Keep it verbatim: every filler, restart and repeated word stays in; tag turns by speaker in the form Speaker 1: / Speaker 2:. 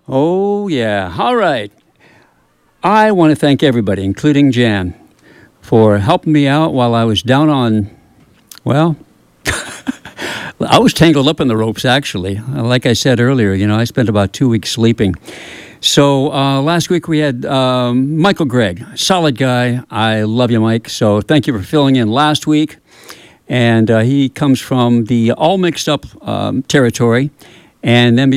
Speaker 1: Oh, yeah. All right. I want to thank everybody, including Jan, for helping me out while I was down on, well, I was tangled up in the ropes, actually. Uh, Like I said earlier, you know, I spent about two weeks sleeping. So uh, last week we had um, Michael Gregg, solid guy. I love you, Mike. So thank you for filling in last week. And uh, he comes from the all mixed up um, territory. And then